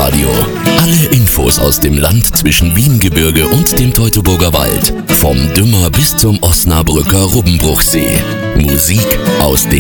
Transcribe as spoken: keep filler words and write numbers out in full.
Radio. Alle Infos aus dem Land zwischen Wiengebirge und dem Teutoburger Wald. Vom Dümmer bis zum Osnabrücker Rubbenbruchsee. Musik aus dem